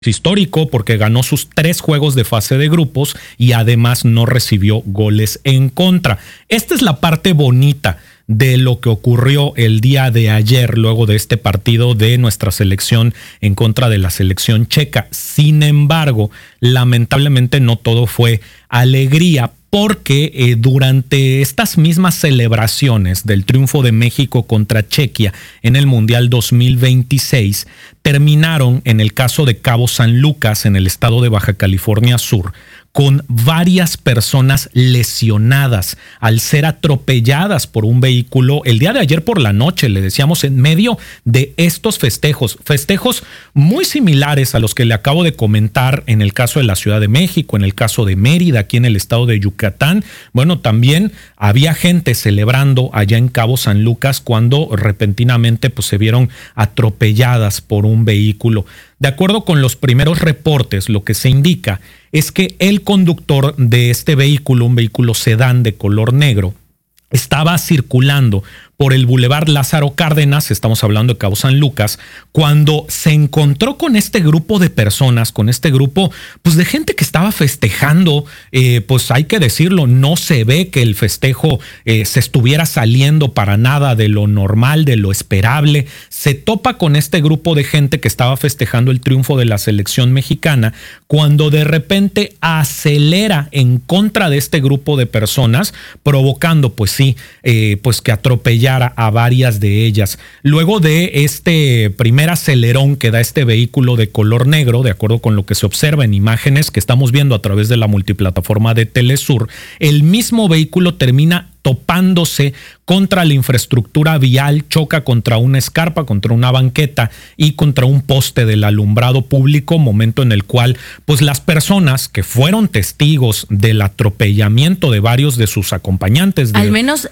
histórico porque ganó sus 3 juegos de fase de grupos y además no recibió goles en contra. Esta es la parte bonita de lo que ocurrió el día de ayer luego de este partido de nuestra selección en contra de la selección checa. Sin embargo, lamentablemente no todo fue alegría, porque durante estas mismas celebraciones del triunfo de México contra Chequia en el Mundial 2026 terminaron, en el caso de Cabo San Lucas, en el estado de Baja California Sur, con varias personas lesionadas al ser atropelladas por un vehículo el día de ayer por la noche, le decíamos, en medio de estos festejos muy similares a los que le acabo de comentar en el caso de la Ciudad de México, en el caso de Mérida, aquí en el estado de Yucatán. Bueno, también había gente celebrando allá en Cabo San Lucas cuando repentinamente pues, se vieron atropelladas por un vehículo. De acuerdo con los primeros reportes, lo que se indica es que el conductor de este vehículo, un vehículo sedán de color negro, estaba circulando por el Boulevard Lázaro Cárdenas, estamos hablando de Cabo San Lucas, cuando se encontró con este grupo de personas, con este grupo pues de gente que estaba festejando, pues hay que decirlo, no se ve que el festejo se estuviera saliendo para nada de lo normal, de lo esperable. Se topa con este grupo de gente que estaba festejando el triunfo de la selección mexicana, cuando de repente acelera en contra de este grupo de personas, provocando pues sí, pues que atropellara a varias de ellas. Luego de este primer acelerón que da este vehículo de color negro, de acuerdo con lo que se observa en imágenes que estamos viendo a través de la multiplataforma de Telesur, el mismo vehículo termina topándose contra la infraestructura vial, choca contra una escarpa, contra una banqueta y contra un poste del alumbrado público, momento en el cual pues las personas que fueron testigos del atropellamiento de varios de sus acompañantes, al menos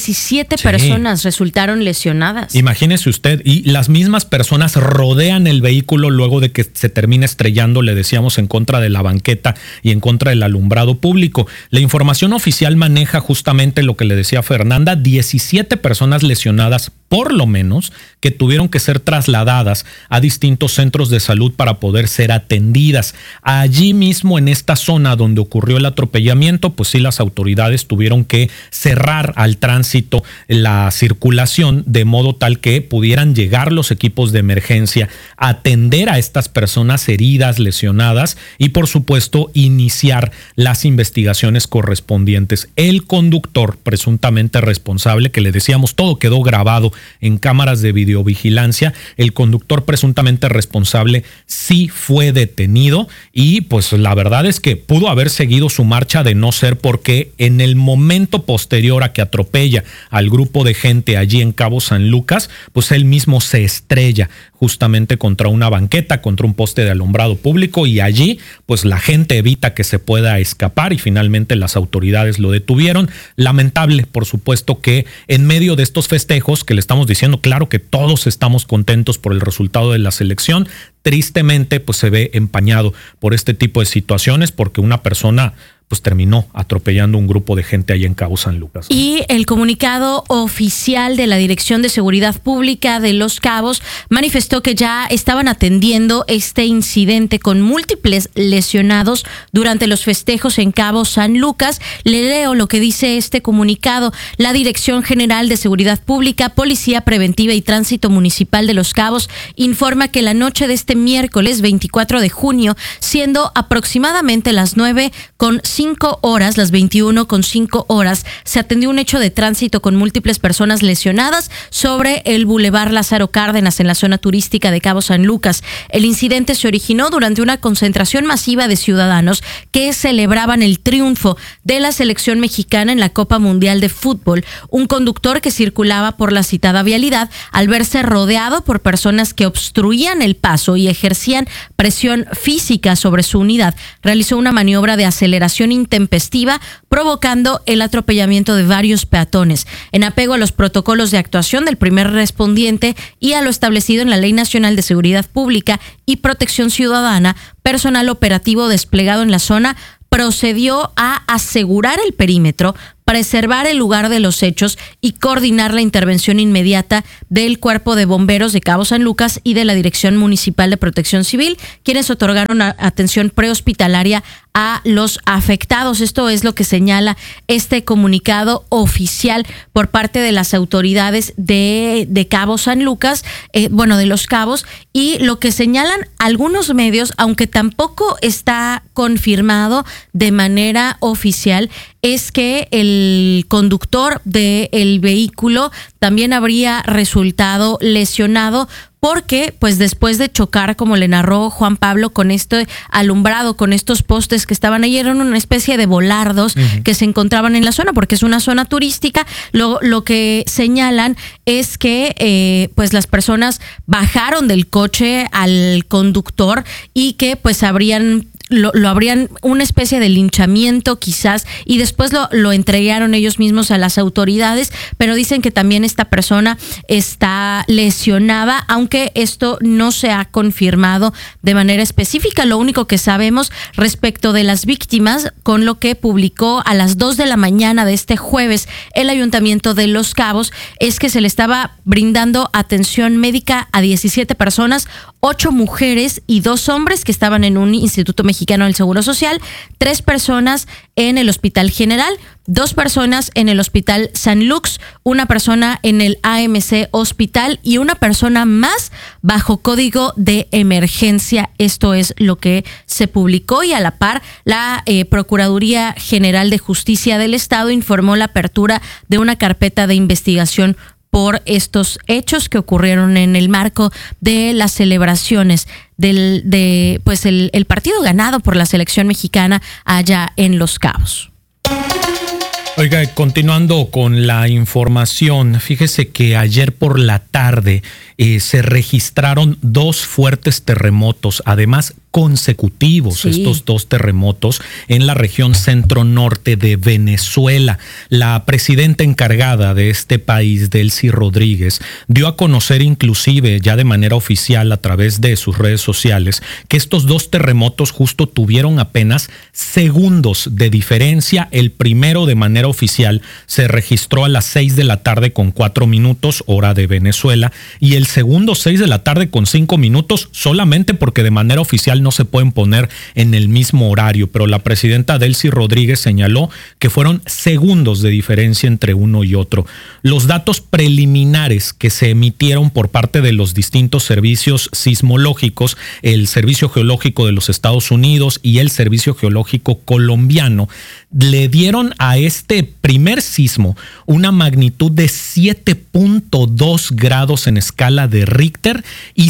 17 personas resultaron lesionadas. Imagínese usted, y las mismas personas rodean el vehículo luego de que se termina estrellando, le decíamos, en contra de la banqueta y en contra del alumbrado público. La información oficial maneja justamente lo que le decía Fernanda, 17 personas lesionadas por lo menos, que tuvieron que ser trasladadas a distintos centros de salud para poder ser atendidas. Allí mismo en esta zona donde ocurrió el atropellamiento, pues sí, las autoridades tuvieron que cerrar al tránsito la circulación de modo tal que pudieran llegar los equipos de emergencia, atender a estas personas heridas, lesionadas y por supuesto iniciar las investigaciones correspondientes. El conductor presuntamente responsable, que le decíamos todo quedó grabado en cámaras de videovigilancia, el conductor presuntamente responsable sí fue detenido y pues la verdad es que pudo haber seguido su marcha de no ser porque en el momento posterior a que atropella al grupo de gente allí en Cabo San Lucas, pues él mismo se estrella justamente contra una banqueta, contra un poste de alumbrado público y allí pues la gente evita que se pueda escapar y finalmente las autoridades lo detuvieron. Lamentable, por supuesto, que en medio de estos festejos que le estamos diciendo, claro que todos estamos contentos por el resultado de la selección, tristemente pues se ve empañado por este tipo de situaciones porque una persona pues terminó atropellando un grupo de gente ahí en Cabo San Lucas. Y el comunicado oficial de la Dirección de Seguridad Pública de Los Cabos manifestó que ya estaban atendiendo este incidente con múltiples lesionados durante los festejos en Cabo San Lucas. Le leo lo que dice este comunicado. La Dirección General de Seguridad Pública, Policía Preventiva y Tránsito Municipal de Los Cabos informa que la noche de este miércoles 24 de junio, siendo aproximadamente las 9:05, las 21:05, se atendió un hecho de tránsito con múltiples personas lesionadas sobre el Boulevard Lázaro Cárdenas en la zona turística de Cabo San Lucas. El incidente se originó durante una concentración masiva de ciudadanos que celebraban el triunfo de la selección mexicana en la Copa Mundial de Fútbol. Un conductor que circulaba por la citada vialidad, al verse rodeado por personas que obstruían el paso y ejercían presión física sobre su unidad, realizó una maniobra de aceleración intempestiva, provocando el atropellamiento de varios peatones. En apego a los protocolos de actuación del primer respondiente y a lo establecido en la Ley Nacional de Seguridad Pública y Protección Ciudadana, personal operativo desplegado en la zona procedió a asegurar el perímetro preservar el lugar de los hechos y coordinar la intervención inmediata del Cuerpo de Bomberos de Cabo San Lucas y de la Dirección Municipal de Protección Civil, quienes otorgaron atención prehospitalaria a los afectados. Esto es lo que señala este comunicado oficial por parte de las autoridades de Cabo San Lucas, de Los Cabos, y lo que señalan algunos medios, aunque tampoco está confirmado de manera oficial, es que el conductor del vehículo también habría resultado lesionado porque, pues, después de chocar, como le narró Juan Pablo, con este alumbrado, con estos postes que estaban ahí, eran una especie de volardos que se encontraban en la zona, porque es una zona turística. Lo que señalan es que pues las personas bajaron del coche al conductor y que pues habrían una especie de linchamiento quizás, y después lo entregaron ellos mismos a las autoridades, pero dicen que también esta persona está lesionada, aunque esto no se ha confirmado de manera específica. Lo único que sabemos respecto de las víctimas, con lo que publicó a las 2 de la mañana de este jueves el Ayuntamiento de Los Cabos, es que se le estaba brindando atención médica a 17 personas, 8 mujeres y 2 hombres que estaban en un Instituto Mexicano del Seguro Social, 3 personas en el Hospital General, 2 personas en el Hospital San Lux, 1 persona en el AMC Hospital y 1 persona más bajo código de emergencia. Esto es lo que se publicó, y a la par la Procuraduría General de Justicia del Estado informó la apertura de una carpeta de investigación por estos hechos que ocurrieron en el marco de las celebraciones el partido ganado por la selección mexicana allá en Los Cabos. Oiga, continuando con la información, fíjese que ayer por la tarde se registraron 2 fuertes terremotos, además consecutivos, sí. Estos 2 terremotos en la región centro-norte de Venezuela. La presidenta encargada de este país, Delcy Rodríguez, dio a conocer inclusive ya de manera oficial a través de sus redes sociales que estos 2 terremotos justo tuvieron apenas segundos de diferencia. El primero, de manera oficial, se registró a las 6 de la tarde con 4 minutos, hora de Venezuela, y el segundo 6 de la tarde con 5 minutos, solamente porque de manera oficial no se pueden poner en el mismo horario, pero la presidenta Delcy Rodríguez señaló que fueron segundos de diferencia entre uno y otro. Los datos preliminares que se emitieron por parte de los distintos servicios sismológicos, el Servicio Geológico de los Estados Unidos y el Servicio Geológico colombiano, le dieron a este primer sismo una magnitud de 7.2 grados en escala de Richter y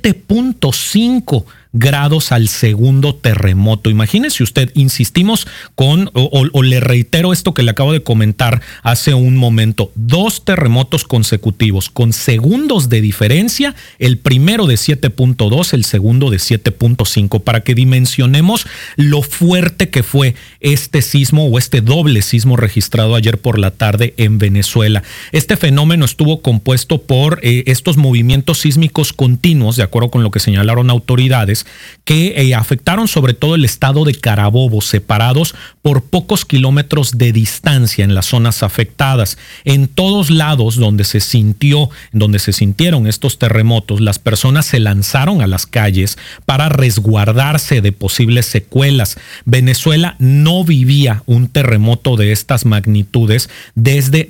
7.5 grados al segundo terremoto. Imagínese usted, insistimos o le reitero esto que le acabo de comentar hace un momento, 2 terremotos consecutivos con segundos de diferencia, el primero de 7.2, el segundo de 7.5, para que dimensionemos lo fuerte que fue este sismo o este doble sismo registrado ayer por la tarde en Venezuela. Este fenómeno estuvo compuesto por estos movimientos sísmicos continuos, de acuerdo con lo que señalaron autoridades, que afectaron sobre todo el estado de Carabobo, separados por pocos kilómetros de distancia en las zonas afectadas. En todos lados donde se sintieron estos terremotos, las personas se lanzaron a las calles para resguardarse de posibles secuelas. Venezuela no vivía un terremoto de estas magnitudes desde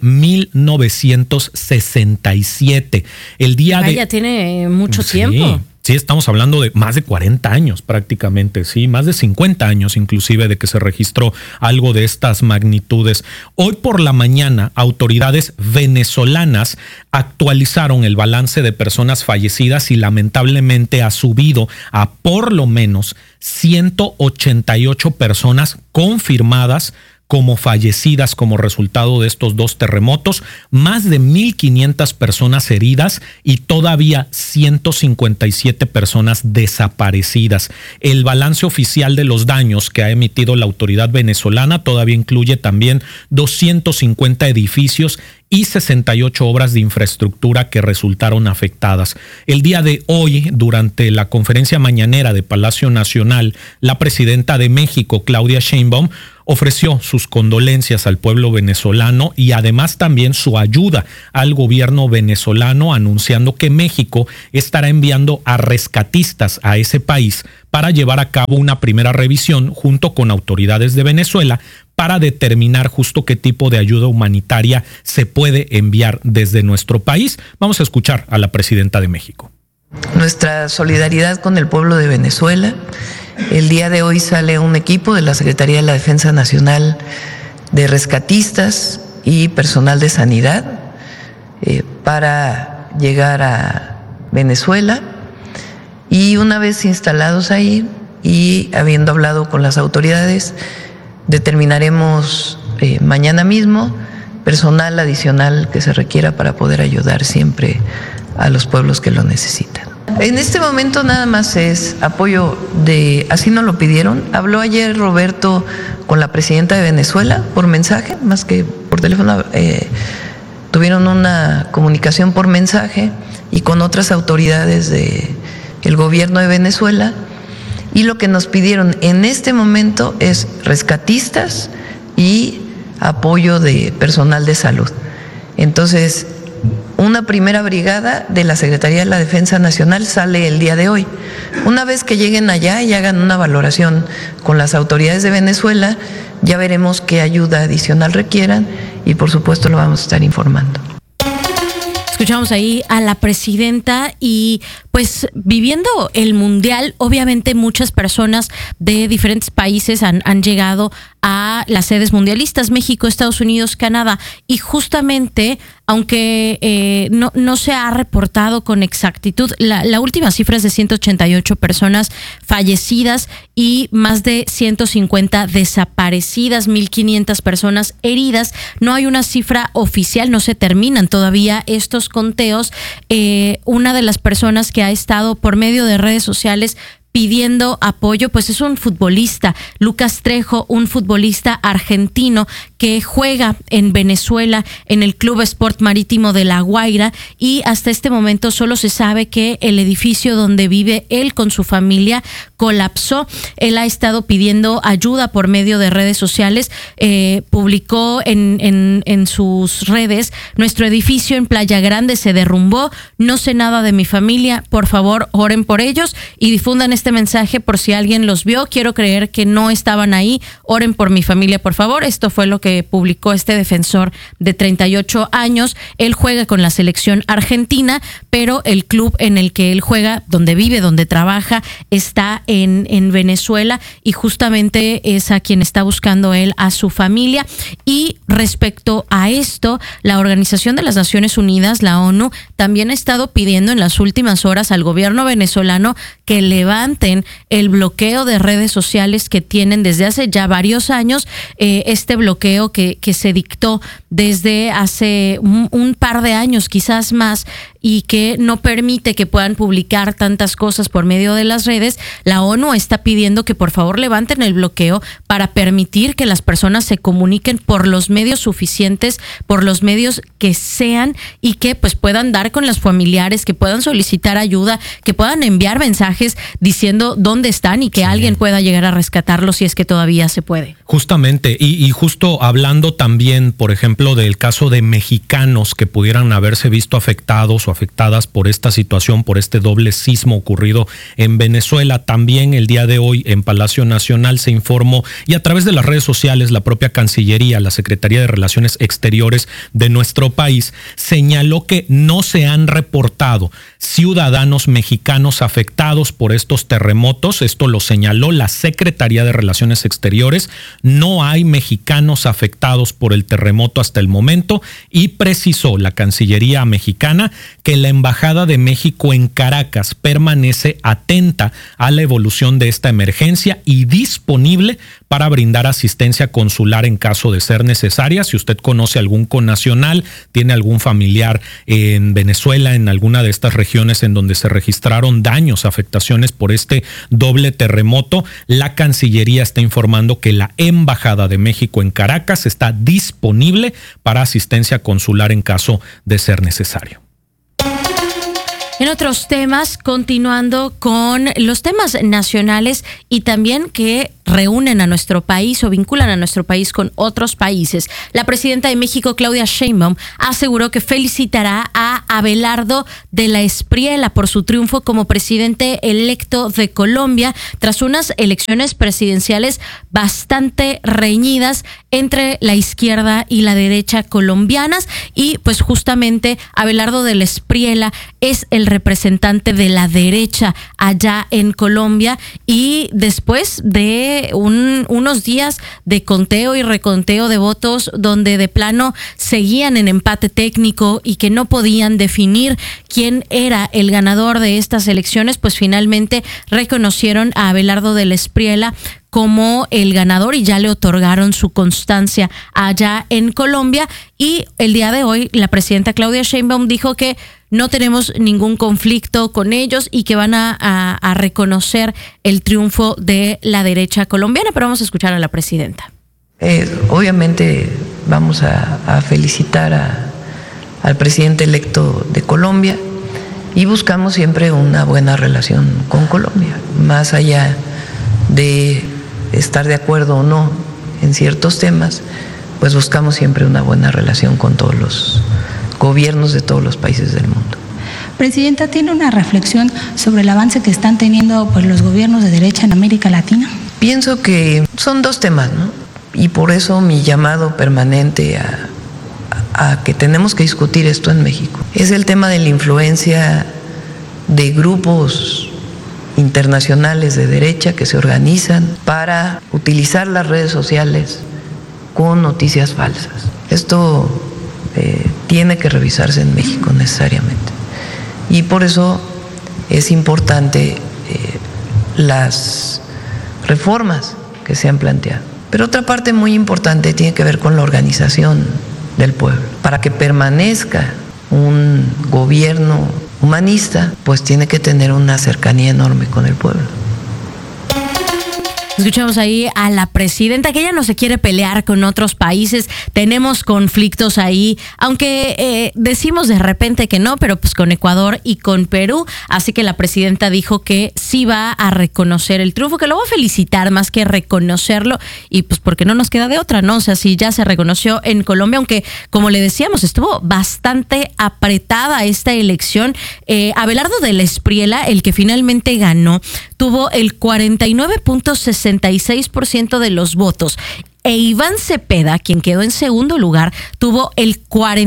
1967. Ya tiene mucho tiempo. Sí, estamos hablando de más de 40 años prácticamente, sí, más de 50 años inclusive de que se registró algo de estas magnitudes. Hoy por la mañana, autoridades venezolanas actualizaron el balance de personas fallecidas y lamentablemente ha subido a por lo menos 188 personas confirmadas como fallecidas como resultado de estos 2 terremotos, más de 1,500 personas heridas y todavía 157 personas desaparecidas. El balance oficial de los daños que ha emitido la autoridad venezolana todavía incluye también 250 edificios y 68 obras de infraestructura que resultaron afectadas. El día de hoy, durante la conferencia mañanera de Palacio Nacional, la presidenta de México, Claudia Sheinbaum, ofreció sus condolencias al pueblo venezolano y además también su ayuda al gobierno venezolano, anunciando que México estará enviando a rescatistas a ese país para llevar a cabo una primera revisión junto con autoridades de Venezuela para determinar justo qué tipo de ayuda humanitaria se puede enviar desde nuestro país. Vamos a escuchar a la presidenta de México. Nuestra solidaridad con el pueblo de Venezuela. El día de hoy sale un equipo de la Secretaría de la Defensa Nacional de rescatistas y personal de sanidad para llegar a Venezuela, y una vez instalados ahí y habiendo hablado con las autoridades, determinaremos mañana mismo personal adicional que se requiera para poder ayudar siempre a los pueblos que lo necesitan. En este momento nada más es apoyo así nos lo pidieron. Habló ayer Roberto con la presidenta de Venezuela por mensaje, más que por teléfono, tuvieron una comunicación por mensaje y con otras autoridades del gobierno de Venezuela, y lo que nos pidieron en este momento es rescatistas y apoyo de personal de salud. Entonces, una primera brigada de la Secretaría de la Defensa Nacional sale el día de hoy. Una vez que lleguen allá y hagan una valoración con las autoridades de Venezuela, ya veremos qué ayuda adicional requieran y por supuesto lo vamos a estar informando. Escuchamos ahí a la presidenta y pues viviendo el Mundial, obviamente muchas personas de diferentes países han llegado a las sedes mundialistas, México, Estados Unidos, Canadá, y justamente, aunque no se ha reportado con exactitud, la última cifra es de 188 personas fallecidas y más de 150 desaparecidas, 1,500 personas heridas. No hay una cifra oficial, no se terminan todavía estos conteos. Una de las personas que ha estado por medio de redes sociales pidiendo apoyo, pues es un futbolista, Lucas Trejo, un futbolista argentino que juega en Venezuela en el Club Sport Marítimo de La Guaira, y hasta este momento solo se sabe que el edificio donde vive él con su familia colapsó. Él ha estado pidiendo ayuda por medio de redes sociales, publicó en sus redes: nuestro edificio en Playa Grande se derrumbó, no sé nada de mi familia, por favor oren por ellos y difundan este mensaje por si alguien los vio, quiero creer que no estaban ahí, oren por mi familia, por favor. Esto fue lo que publicó este defensor de 38 años. Él juega con la selección argentina, pero el club en el que él juega, donde vive, donde trabaja, está en Venezuela, y justamente es a quien está buscando él, a su familia. Y respecto a esto, la Organización de las Naciones Unidas, la ONU, también ha estado pidiendo en las últimas horas al gobierno venezolano que levanten el bloqueo de redes sociales que tienen desde hace ya varios años, este bloqueo que se dictó desde hace un par de años, quizás más, y que no permite que puedan publicar tantas cosas por medio de las redes. La ONU está pidiendo que por favor levanten el bloqueo para permitir que las personas se comuniquen por los medios suficientes, por los medios que sean, y que pues puedan dar con los familiares, que puedan solicitar ayuda, que puedan enviar mensajes diciendo dónde están y que alguien pueda llegar a rescatarlos si es que todavía se puede. Justamente, y justo hablando también, por ejemplo, del caso de mexicanos que pudieran haberse visto afectados o afectadas por esta situación, por este doble sismo ocurrido en Venezuela. También el día de hoy en Palacio Nacional se informó, y a través de las redes sociales la propia Cancillería, la Secretaría de Relaciones Exteriores de nuestro país, señaló que no se han reportado ciudadanos mexicanos afectados por estos terremotos. Esto lo señaló la Secretaría de Relaciones Exteriores. No hay mexicanos afectados por el terremoto hasta el momento, y precisó la Cancillería mexicana que la Embajada de México en Caracas permanece atenta a la evolución de esta emergencia y disponible para brindar asistencia consular en caso de ser necesaria. Si usted conoce algún connacional, tiene algún familiar en Venezuela, en alguna de estas regiones en donde se registraron daños, afectaciones por este doble terremoto, la Cancillería está informando que la Embajada de México en Caracas está disponible para asistencia consular en caso de ser necesario. En otros temas, continuando con los temas nacionales y también que reúnen a nuestro país o vinculan a nuestro país con otros países. La presidenta de México, Claudia Sheinbaum, aseguró que felicitará a Abelardo de la Espriella por su triunfo como presidente electo de Colombia tras unas elecciones presidenciales bastante reñidas entre la izquierda y la derecha colombianas, y pues justamente Abelardo de la Espriella es el representante de la derecha allá en Colombia, y después de unos días de conteo y reconteo de votos donde de plano seguían en empate técnico y que no podían definir quién era el ganador de estas elecciones, pues finalmente reconocieron a Abelardo de la Espriella como el ganador y ya le otorgaron su constancia allá en Colombia. Y el día de hoy la presidenta Claudia Sheinbaum dijo que no tenemos ningún conflicto con ellos y que van a reconocer el triunfo de la derecha colombiana. Pero vamos a escuchar a la presidenta. Obviamente vamos a felicitar al presidente electo de Colombia y buscamos siempre una buena relación con Colombia, más allá de estar de acuerdo o no en ciertos temas, pues buscamos siempre una buena relación con todos los gobiernos de todos los países del mundo. Presidenta, ¿tiene una reflexión sobre el avance que están teniendo pues, los gobiernos de derecha en América Latina? Pienso que son dos temas, ¿no? Y por eso mi llamado permanente a que tenemos que discutir esto en México. Es el tema de la influencia de grupos internacionales de derecha que se organizan para utilizar las redes sociales con noticias falsas. Esto tiene que revisarse en México necesariamente. Y por eso es importante las reformas que se han planteado. Pero otra parte muy importante tiene que ver con la organización del pueblo. Para que permanezca un gobierno humanista, pues tiene que tener una cercanía enorme con el pueblo. Escuchamos ahí a la presidenta que ella no se quiere pelear con otros países. Tenemos conflictos ahí, aunque decimos de repente que no, pero pues con Ecuador y con Perú. Así que la presidenta dijo que sí va a reconocer el triunfo, que lo va a felicitar más que reconocerlo, y pues porque no nos queda de otra, ¿no? O sea, si ya se reconoció en Colombia, aunque como le decíamos, estuvo bastante apretada esta elección. Abelardo de la Espriella, el que finalmente ganó, tuvo el 49.66% de los votos. E Iván Cepeda, quien quedó en segundo lugar, tuvo el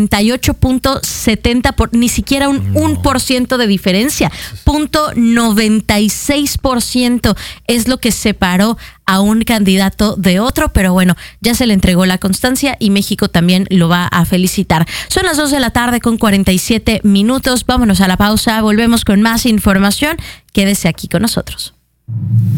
48.70%, ni siquiera un 1% de diferencia. 0.96% es lo que separó a un candidato de otro, pero bueno, ya se le entregó la constancia y México también lo va a felicitar. Son las 2 de la tarde con 47 minutos. Vámonos a la pausa, volvemos con más información. Quédese aquí con nosotros.